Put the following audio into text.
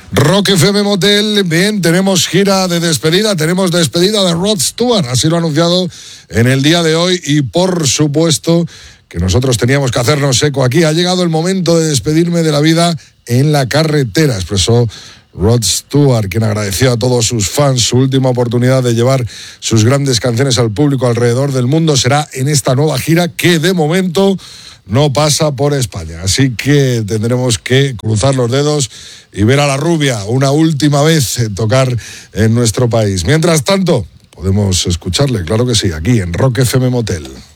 Rock FM Motel, bien, tenemos gira de despedida, tenemos despedida de Rod Stewart, así lo ha anunciado en el día de hoy y por supuesto que nosotros teníamos que hacernos eco aquí. Ha llegado el momento de despedirme de la vida en la carretera, expresó Rod Stewart, quien agradeció a todos sus fans su última oportunidad de llevar sus grandes canciones al público alrededor del mundo. Será en esta nueva gira que de momento no pasa por España, así que tendremos que cruzar los dedos y ver a la rubia una última vez tocar en nuestro país. Mientras tanto, podemos escucharle, claro que sí, aquí en Rock FM Motel.